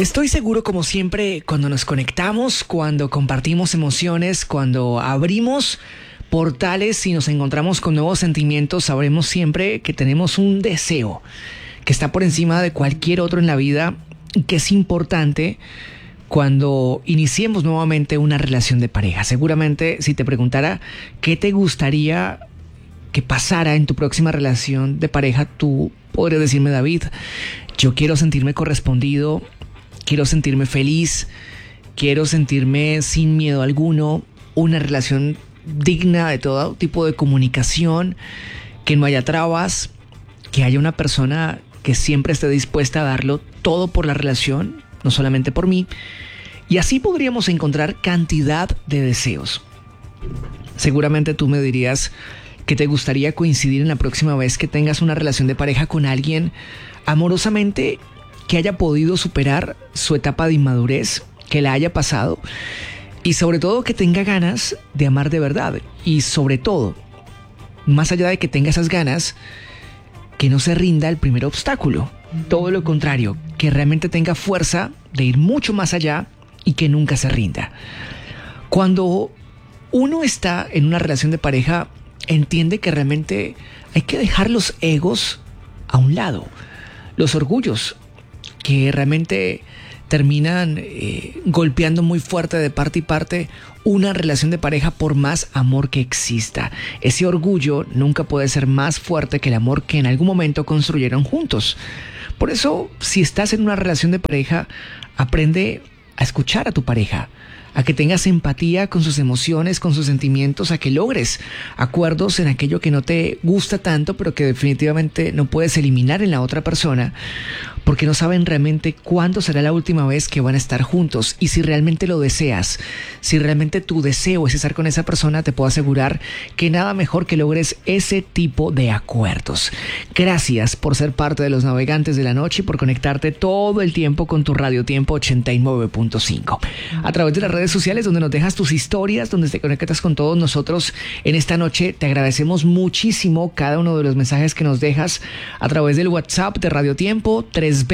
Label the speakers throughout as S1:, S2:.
S1: Estoy seguro, como siempre, cuando nos conectamos, cuando compartimos emociones, cuando abrimos portales y nos encontramos con nuevos sentimientos, sabremos siempre que tenemos un deseo que está por encima de cualquier otro en la vida y que es importante cuando iniciemos nuevamente una relación de pareja. Seguramente, si te preguntara qué te gustaría que pasara en tu próxima relación de pareja, tú podrías decirme: David, yo quiero sentirme correspondido, quiero sentirme feliz, quiero sentirme sin miedo alguno, una relación digna de todo tipo de comunicación, que no haya trabas, que haya una persona que siempre esté dispuesta a darlo todo por la relación, no solamente por mí. Y así podríamos encontrar cantidad de deseos. Seguramente tú me dirías que te gustaría coincidir en la próxima vez que tengas una relación de pareja con alguien amorosamente, que haya podido superar su etapa de inmadurez, que la haya pasado, y sobre todo que tenga ganas de amar de verdad. Y sobre todo, más allá de que tenga esas ganas, que no se rinda al primer obstáculo. Todo lo contrario, que realmente tenga fuerza de ir mucho más allá y que nunca se rinda. Cuando uno está en una relación de pareja, entiende que realmente hay que dejar los egos a un lado, los orgullos que realmente terminan golpeando muy fuerte de parte y parte una relación de pareja, por más amor que exista. Ese orgullo nunca puede ser más fuerte que el amor que en algún momento construyeron juntos. Por eso, si estás en una relación de pareja, aprende a escuchar a tu pareja, a que tengas empatía con sus emociones, con sus sentimientos, a que logres acuerdos en aquello que no te gusta tanto, pero que definitivamente no puedes eliminar en la otra persona, porque no saben realmente cuándo será la última vez que van a estar juntos. Y si realmente lo deseas, si realmente tu deseo es estar con esa persona, te puedo asegurar que nada mejor que logres ese tipo de acuerdos. Gracias por ser parte de los Navegantes de la Noche y por conectarte todo el tiempo con tu Radio Tiempo 89.5. A través de las redes sociales, donde nos dejas tus historias, donde te conectas con todos nosotros en esta noche, te agradecemos muchísimo cada uno de los mensajes que nos dejas a través del WhatsApp de Radio Tiempo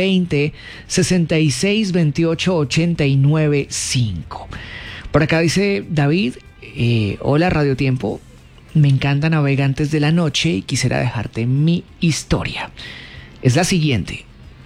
S1: 320-6628-895. Por acá dice David: hola Radio Tiempo, me encanta Navegantes de la Noche y quisiera dejarte mi historia. Es la siguiente.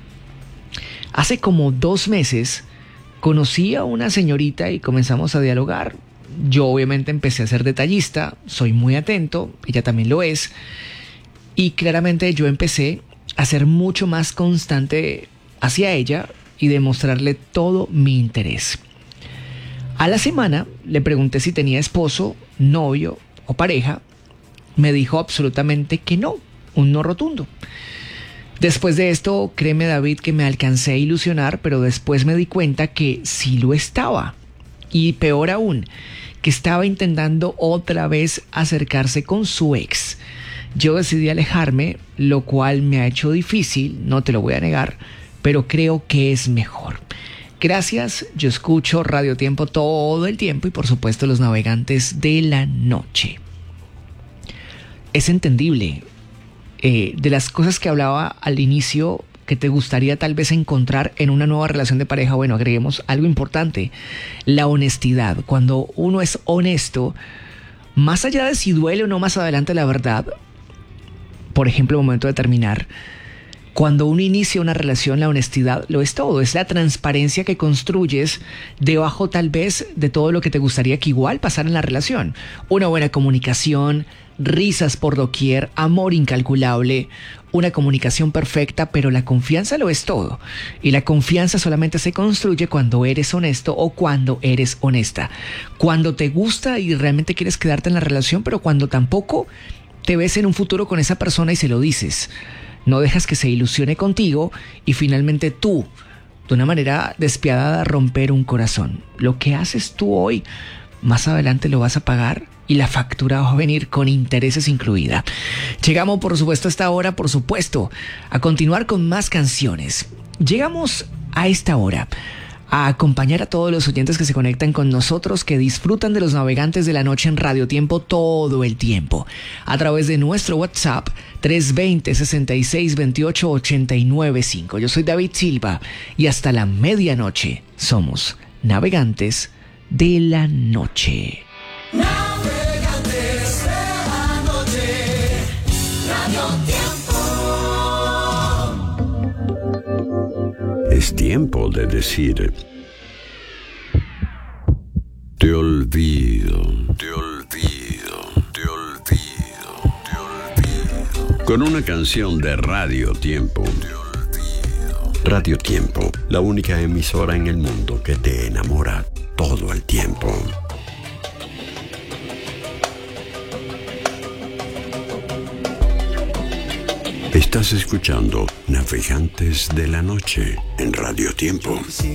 S1: Hace como 2 meses conocí a una señorita y comenzamos a dialogar. Yo obviamente empecé a ser detallista, soy muy atento, ella también lo es, y claramente yo empecé a ser mucho más constante hacia ella y demostrarle todo mi interés. A la semana le pregunté si tenía esposo, novio o pareja. Me dijo absolutamente que no, un no rotundo. Después de esto, créeme David que me alcancé a ilusionar, pero después me di cuenta que sí lo estaba. Y peor aún, que estaba intentando otra vez acercarse con su ex. Yo decidí alejarme, lo cual me ha hecho difícil, no te lo voy a negar, pero creo que es mejor. Gracias, yo escucho Radio Tiempo todo el tiempo y por supuesto los Navegantes de la Noche. Es entendible. De las cosas que hablaba al inicio que te gustaría tal vez encontrar en una nueva relación de pareja, bueno, agreguemos algo importante: la honestidad. Cuando uno es honesto, más allá de si duele o no más adelante la verdad, por ejemplo, el momento de terminar, cuando uno inicia una relación, la honestidad lo es todo. Es la transparencia que construyes debajo tal vez de todo lo que te gustaría que igual pasara en la relación. Una buena comunicación, risas por doquier, amor incalculable, una comunicación perfecta, pero la confianza lo es todo. Y la confianza solamente se construye cuando eres honesto o cuando eres honesta. Cuando te gusta y realmente quieres quedarte en la relación, pero cuando tampoco te ves en un futuro con esa persona y se lo dices. No dejas que se ilusione contigo y finalmente tú, de una manera despiadada, romper un corazón. Lo que haces tú hoy, más adelante lo vas a pagar y la factura va a venir con intereses incluida. Llegamos, por supuesto, a esta hora, por supuesto, a continuar con más canciones. Llegamos a esta hora a acompañar a todos los oyentes que se conectan con nosotros, que disfrutan de los navegantes de la noche en Radio Tiempo todo el tiempo, a través de nuestro WhatsApp 320-6628-895. Yo soy David Silva y hasta la medianoche somos navegantes de la noche.
S2: Navegantes de la noche, Radio Tiempo.
S3: Es tiempo de decir: te olvido, te olvido, te olvido, te olvido. Con una canción de Radio Tiempo. Te olvido. Radio Tiempo, la única emisora en el mundo que te enamora todo el tiempo. Estás escuchando Navegantes de la Noche en Radio Tiempo.